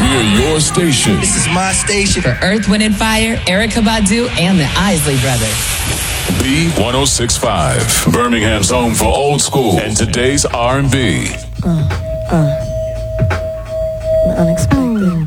We're your station. This is my station. For Earth, Wind, and Fire, Erykah Badu, and the Isley Brothers. B1065, Birmingham's home for old school and today's R&B. Unexpected.